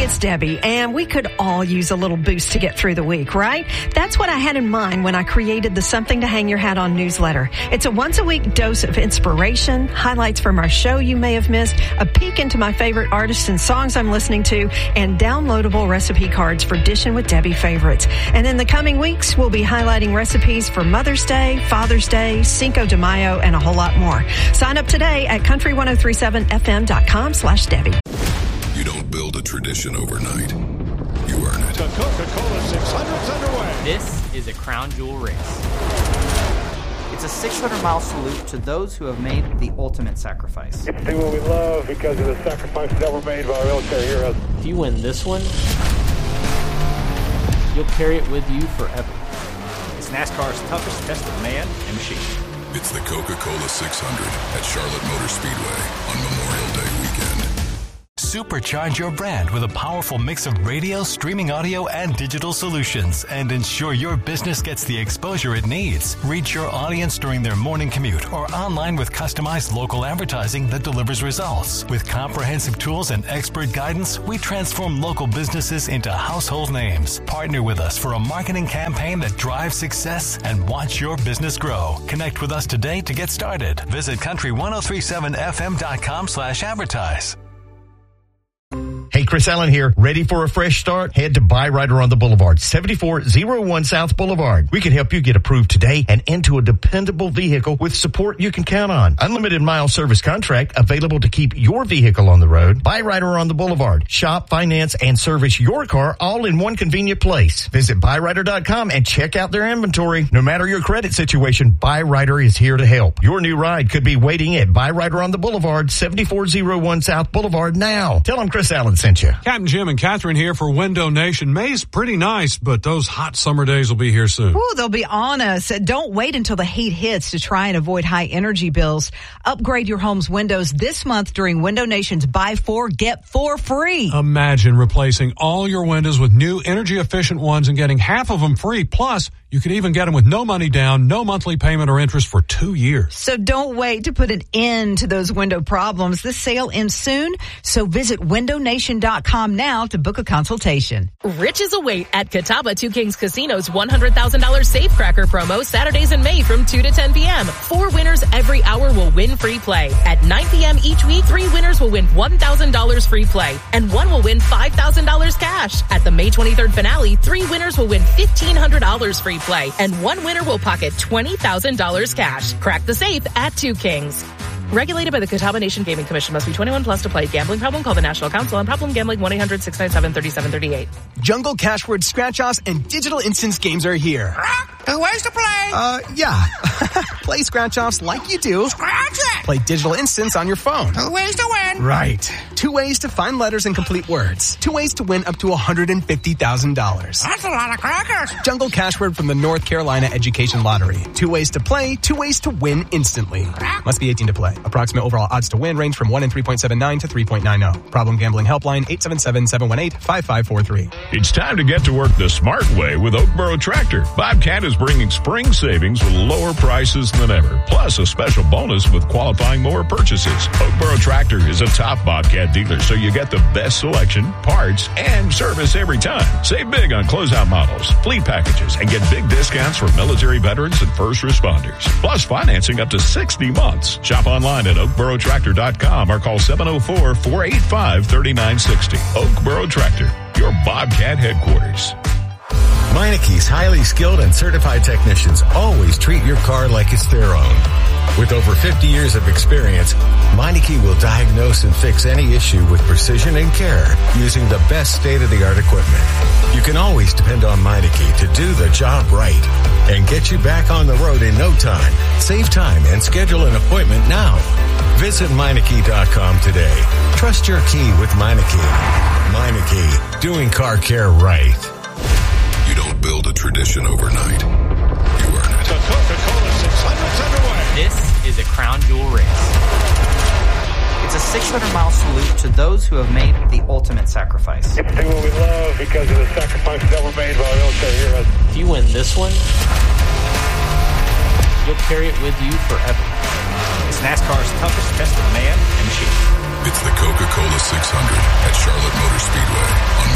it's Debbie, and we could all use a little boost to get through the week, right? That's what I had in mind when I created the Something to Hang Your Hat On newsletter. It's a once-a-week dose of inspiration, highlights from our show you may have missed, a peek into my favorite artists and songs I'm listening to, and downloadable recipe cards for dishing with Debbie favorites. And in the coming weeks, we'll be highlighting recipes for Mother's Day, Father's Day, Cinco de Mayo, and a whole lot more. Sign up today at country1037fm.com/Debbie. You don't build a tradition overnight. You earn it. The Coca-Cola 600's underway. This is a crown jewel race. It's a 600-mile salute to those who have made the ultimate sacrifice. It's do what we love because of the sacrifices that were made by our military heroes. If you win this one, you'll carry it with you forever. It's NASCAR's toughest test of man and machine. It's the Coca-Cola 600 at Charlotte Motor Speedway on Memorial Day weekend. Supercharge your brand with a powerful mix of radio, streaming audio, and digital solutions, and ensure your business gets the exposure it needs. Reach your audience during their morning commute or online with customized local advertising that delivers results. With comprehensive tools and expert guidance, we transform local businesses into household names. Partner with us for a marketing campaign that drives success and watch your business grow. Connect with us today to get started. Visit country1037fm.com/advertise. Hey, Chris Allen here. Ready for a fresh start? Head to Byrider on the Boulevard, 7401 South Boulevard. We can help you get approved today and into a dependable vehicle with support you can count on. Unlimited mile service contract available to keep your vehicle on the road. Byrider on the Boulevard. Shop, finance, and service your car all in one convenient place. Visit Byrider.com and check out their inventory. No matter your credit situation, Byrider is here to help. Your new ride could be waiting at Byrider on the Boulevard, 7401 South Boulevard now. Tell them Chris Allen sent you. Captain Jim and Catherine here for Window Nation. May's pretty nice, but those hot summer days will be here soon. Ooh, they'll be on us. Don't wait until the heat hits to try and avoid high energy bills. Upgrade your home's windows this month during Window Nation's Buy 4, Get 4 free. Imagine replacing all your windows with new energy-efficient ones and getting half of them free. Plus, you could even get them with no money down, no monthly payment or interest for 2 years. So don't wait to put an end to those window problems. This sale ends soon, so visit windownation.com now to book a consultation. Riches await at Catawba Two Kings Casino's $100,000 Safecracker promo Saturdays in May from 2 to 10 p.m. 4 winners every hour will win free play. At 9 p.m. each week, 3 winners will win $1,000 free play, and 1 will win $5,000 cash. At the May 23rd finale, 3 winners will win $1,500 free play, and 1 winner will pocket $20,000 cash. Crack the safe at Two Kings. Regulated by the Catawba Nation Gaming Commission. Must be 21 plus to play. Gambling problem? Call the National Council on Problem Gambling 1-800-697-3738. Jungle, Cashword, Scratch-Offs, and Digital Instance games are here. 2 ways to play. Yeah. Play Scratch-Offs like you do. Scratch it. Play Digital Instance on your phone. 2 ways to win. Right. 2 ways to find letters and complete words. 2 ways to win up to $150,000. That's a lot of crackers. Jungle, Cashword from the North Carolina Education Lottery. 2 ways to play, 2 ways to win instantly. Must be 18 to play. Approximate overall odds to win range from 1 in 3.79 to 3.90. Problem gambling helpline 877-718-5543. It's time to get to work the smart way with Oakboro Tractor. Bobcat is bringing spring savings with lower prices than ever, plus a special bonus with qualifying mower purchases. Oakboro Tractor is a top Bobcat dealer, so you get the best selection, parts, and service every time. Save big on closeout models, fleet packages, and get big discounts for military veterans and first responders. Plus financing up to 60 months. Shop online at oakborotractor.com or call 704-485-3960. Oakboro Tractor, your Bobcat headquarters. Meineke's highly skilled and certified technicians always treat your car like it's their own. With over 50 years of experience, Meineke will diagnose and fix any issue with precision and care using the best state-of-the-art equipment. You can always depend on Meineke to do the job right and get you back on the road in no time. Save time and schedule an appointment now. Visit Meineke.com today. Trust your key with Meineke. Meineke, doing car care right. You don't build a tradition overnight. You earn it. The Coca-Cola 600's underway. This is a crown jewel race. It's a 600-mile salute to those who have made the ultimate sacrifice. It's do what we love because of the sacrifices that were made by our military heroes. If you win this one, you'll carry it with you forever. It's NASCAR's toughest test of man and machine. It's the Coca-Cola 600 at Charlotte Motor Speedway on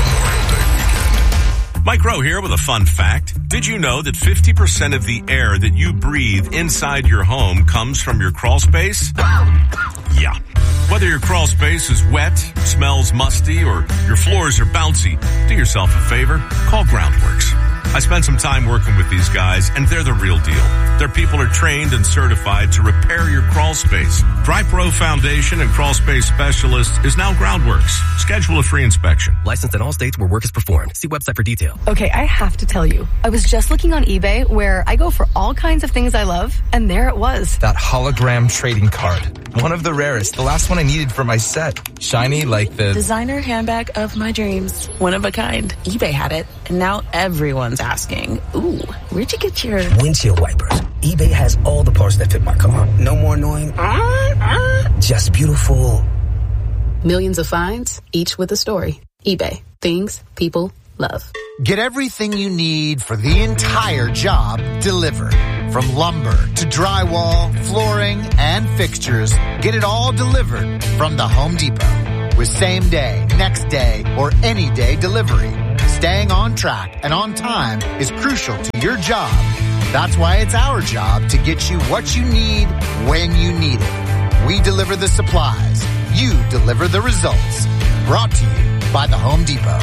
Mike Rowe here with a fun fact. Did you know that 50% of the air that you breathe inside your home comes from your crawl space? Yeah. Whether your crawl space is wet, smells musty, or your floors are bouncy, do yourself a favor. Call Groundworks. I spent some time working with these guys, and they're the real deal. Their people are trained and certified to repair your crawl space. Dry Pro Foundation and Crawl Space Specialist is now Groundworks. Schedule a free inspection. Licensed in all states where work is performed. See website for detail. Okay, I have to tell you. I was just looking on eBay where I go for all kinds of things I love, and there it was. That hologram trading card. One of the rarest. The last one I needed for my set. Shiny like the designer handbag of my dreams. One of a kind. eBay had it, and now everyone's asking, ooh, where'd you get your windshield wipers? eBay has all the parts that fit my car. No more annoying. Just beautiful. Millions of finds, each with a story. eBay. Things people love. Get everything you need for the entire job delivered. From lumber to drywall, flooring, and fixtures, get it all delivered from the Home Depot. With same day, next day, or any day delivery. Staying on track and on time is crucial to your job. That's why it's our job to get you what you need when you need it. We deliver the supplies. You deliver the results. Brought to you by the Home Depot.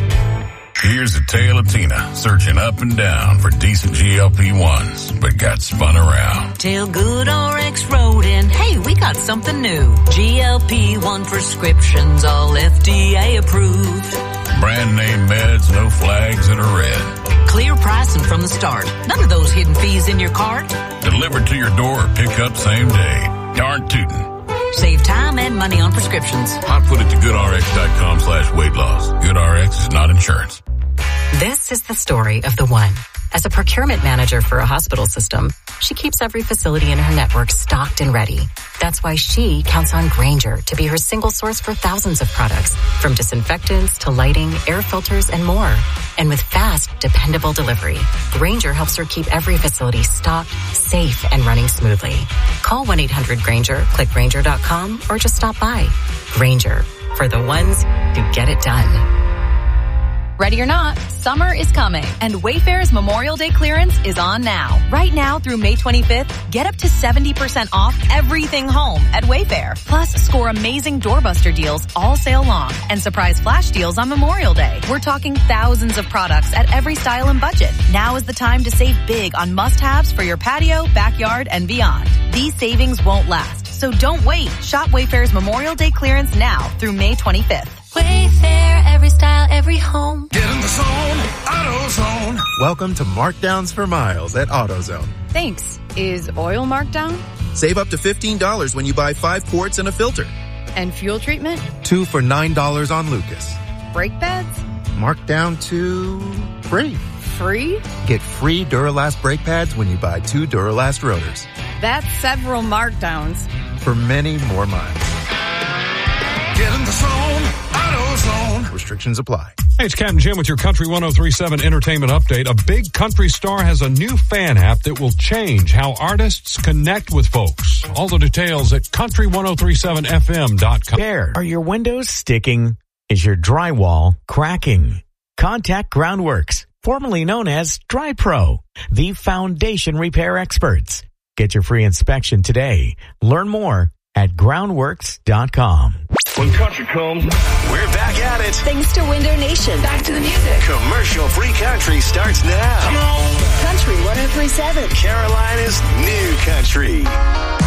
Here's the tale of Tina searching up and down for decent GLP-1s, but got spun around. Till Good RX wrote in, hey, we got something new. GLP-1 prescriptions, all FDA approved. Brand name meds, no flags that are red. Clear pricing from the start. None of those hidden fees in your cart. Delivered to your door or pick up same day. Darn tootin'. Save time and money on prescriptions. I put it to goodrx.com/weight loss. GoodRx is not insurance. This is the story of the one. As a procurement manager for a hospital system, she keeps every facility in her network stocked and ready. That's why she counts on Grainger to be her single source for thousands of products, from disinfectants to lighting, air filters, and more. And with fast, dependable delivery, Grainger helps her keep every facility stocked, safe, and running smoothly. Call 1-800-GRAINGER, click Grainger.com, or just stop by. Grainger, for the ones who get it done. Ready or not, summer is coming, and Wayfair's Memorial Day clearance is on now. Right now through May 25th, get up to 70% off everything home at Wayfair. Plus, score amazing doorbuster deals all sale long and surprise flash deals on Memorial Day. We're talking thousands of products at every style and budget. Now is the time to save big on must-haves for your patio, backyard, and beyond. These savings won't last, so don't wait. Shop Wayfair's Memorial Day clearance now through May 25th. Wayfair, every style, every home. Get in the zone, AutoZone. Welcome to Markdowns for Miles at AutoZone. Thanks. Is oil marked down? Save up to $15 when you buy 5 quarts and a filter. And fuel treatment? 2 for $9 on Lucas. Brake pads? Marked down to free. Free? Get free Duralast brake pads when you buy 2 Duralast rotors. That's several markdowns. For many more miles. Get in the zone, AutoZone. Restrictions apply. Hey, it's Captain Jim with your Country 103.7 Entertainment Update. A big country star has a new fan app that will change how artists connect with folks. All the details at country1037fm.com. Are your windows sticking? Is your drywall cracking? Contact Groundworks, formerly known as Dry Pro, the foundation repair experts. Get your free inspection today. Learn more at groundworks.com. When country comes, we're back at it. Thanks to Window Nation. Back to the music. Commercial-free country starts now. Come on. Country 103.7. Carolina's new country.